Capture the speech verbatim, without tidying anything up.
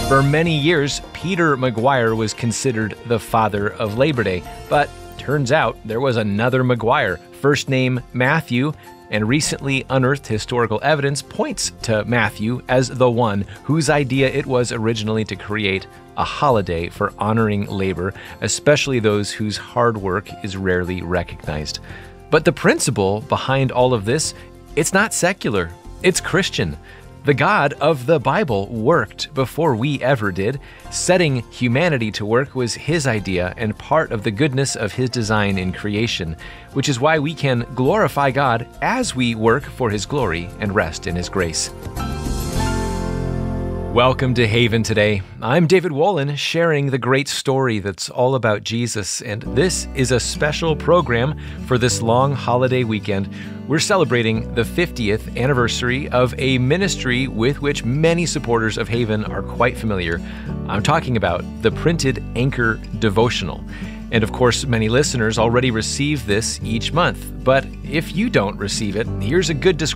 For many years, Peter McGuire was considered the father of Labor Day, but turns out there was another McGuire, first name Matthew, and recently unearthed historical evidence points to Matthew as the one whose idea it was originally to create a holiday for honoring labor, especially those whose hard work is rarely recognized. But the principle behind all of this, it's not secular, it's Christian. The God of the Bible worked before we ever did. Setting humanity to work was his idea and part of the goodness of his design in creation, which is why we can glorify God as we work for his glory and rest in his grace. Welcome to Haven today. I'm David Wolin, sharing the great story that's all about Jesus, and this is a special program for this long holiday weekend. We're celebrating the fiftieth anniversary of a ministry with which many supporters of Haven are quite familiar. I'm talking about the printed Anchor Devotional. And of course, many listeners already receive this each month. But if you don't receive it, here's a good description